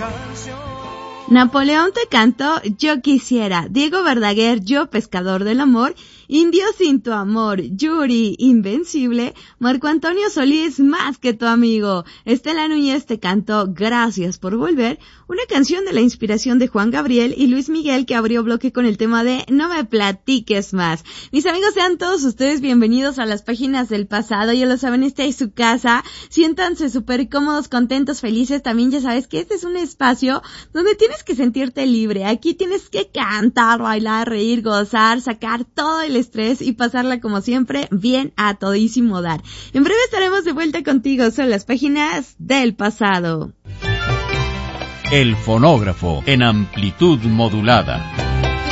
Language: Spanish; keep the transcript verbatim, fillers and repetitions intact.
Napoleón te cantó Yo Quisiera, Diego Verdaguer, Yo Pescador del Amor, Indio Sin Tu Amor, Yuri, Invencible, Marco Antonio Solís, Más que Tu Amigo, Estela Núñez te cantó Gracias por Volver, una canción de la inspiración de Juan Gabriel, y Luis Miguel, que abrió bloque con el tema de No me platiques más. Mis amigos, sean todos ustedes bienvenidos a las páginas del pasado. Ya lo saben, esta es su casa, siéntanse súper cómodos, contentos, felices. También ya sabes que este es un espacio donde tienes que sentirte libre. Aquí tienes que cantar, bailar, reír, gozar, sacar todo el estrés y pasarla como siempre bien a todísimo dar. En breve estaremos de vuelta contigo. Son las páginas del pasado. El fonógrafo en amplitud modulada.